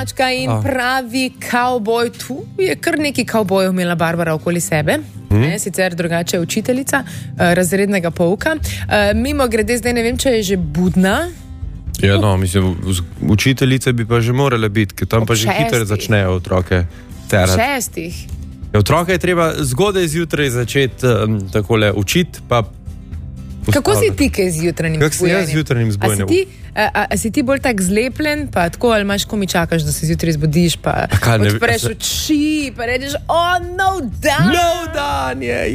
In pravi kavboj, tu je kar nekaj kavbojev imela Barbara okoli sebe, sicer drugače je učiteljica razrednega pouka. Mimo grede, zdaj ne vem, če je že budna. Ja, no, mislim, učiteljice bi pa že morale biti, ker tam pa že hitro začnejo otroke terati. 6. Otroke je treba zgodaj zjutraj začeti takole učiti, pa kako si ti kaj z jutranjim zbujanjem? Kako si jaz z jutranjim zbujanjem? A si ti bolj tak zlepljen, pa tako, ali imaš, ko mi čakaš, da se zjutraj zbudiš, pa odpreš oči, pa rečeš, nov dan! Nov dan je,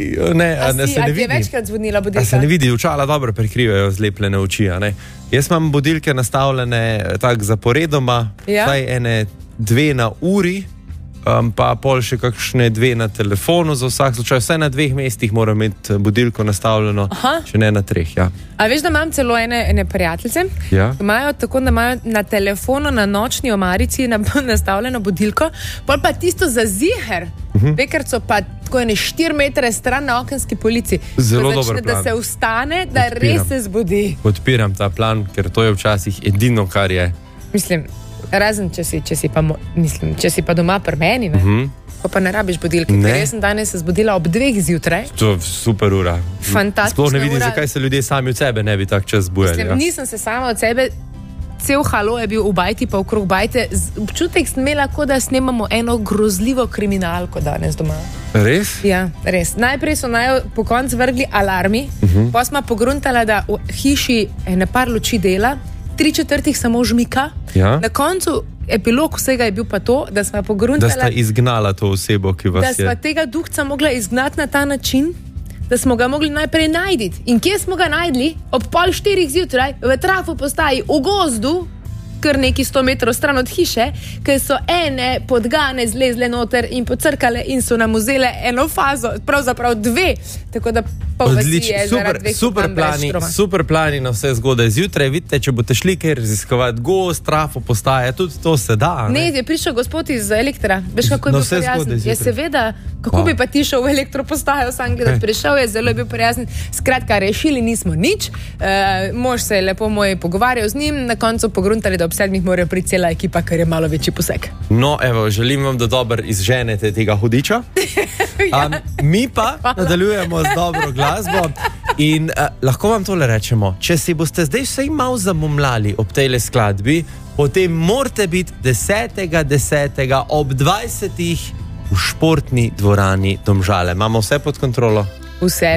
se ne vidi. A ti je večkrat zvonila budilka? A se ne vidi, očala dobro prekrivajo zlepljene oči, a ne? Jaz imam budilke nastavljene tak zaporedoma, vsaj ene 2 na uri, pa pol še kakšne 2 na telefonu za vsak slučaj. Vsaj na 2 mestih moram imeti budilko nastavljeno, če ne na 3, ja. A veš, da imam celo ene prijateljice, imajo tako, da imajo na telefonu, na nočni omarici nastavljeno budilko, pol pa tisto za ziher, pekarco pa tako 4 metre stran na okenski polici. Zelo dober plan. Da se vstane, da res se zbudi. Podpiram ta plan, ker to je včasih edino, kar je. Mislim, razen, če si pa doma pri meni, pa ne rabiš budilke. Ker jaz sem danes se zbudila ob 2 zjutraj. To je super ura. Fantastična sploh ne vidim, zakaj se ljudje sami od sebe ne bi tak čas zbujali. Mislim, nisem se sama od sebe, cel halo je bil v bajti, pa okrog bajte. Občutek sem imela, kot da snemamo eno grozljivo kriminalko danes doma. Res? Ja, res. Najprej so po koncu vrgli alarmi, pa smo pogruntala, da v hiši ene par luči dela, 3/4 samo žmika. Na koncu epilog vsega je bil pa to, da smo pogruntala, da sta izgnala to osebo, ki vas je. Da smo tega duhca mogla izgnati na ta način, da smo ga mogli najprej najditi. In kje smo ga najdli? Ob 3:30 zjutraj v trafo postaji v gozdu, kar neki 100 metrov stran od hiše, ker so ene podgane zlezle noter in pocrkale in so nam vzele eno fazo, pravzaprav 2, tako da super plani na vse zgodaj zjutraj. Vidite, če boste šli kaj raziskovati gozd, trafo postaje, tudi to se da. Ne, je prišel gospod iz Elektra, veš, kako je bil prijazen. Je seveda, kako bi pa ti šel v elektropostajo sam gledati, prišel je, zelo je bil prijazen. Skratka, rešili nismo nič, mož se je lepo moj pogovarjal z njim, na koncu pogruntali, da ob 7 morajo priti cela ekipa, ker je malo večji poseg. No, evo, želim vam, da dobro izženete tega hudiča. Mi pa nadaljujemo z dobro glasbo in lahko vam tole rečemo, če si boste zdaj vsej malo zamumljali ob tejle skladbi, potem morate biti 10.10. ob 20. v športni dvorani Domžale. Imamo vse pod kontrolo? Vse